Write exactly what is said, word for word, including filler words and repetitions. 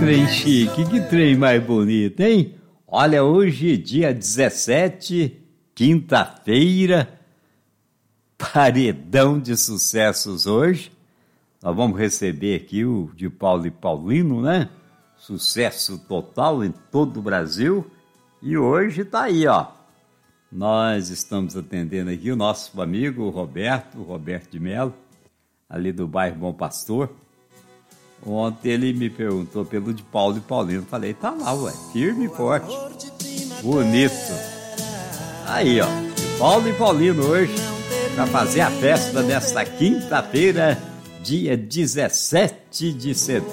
trem chique, que trem mais bonito, hein? Olha, hoje, dia dezessete, quinta-feira, paredão de sucessos hoje. Nós vamos receber aqui o de Paulo e Paulino, né? Sucesso total em todo o Brasil. E hoje tá aí, ó. Nós estamos atendendo aqui o nosso amigo Roberto, Roberto de Melo, ali do bairro Bom Pastor. Ontem ele me perguntou pelo de Paulo e Paulino. Falei, tá lá, ué, firme e forte. Bonito. Aí, ó, de Paulo e Paulino hoje, para fazer a festa desta quinta-feira, dia dezessete de setembro.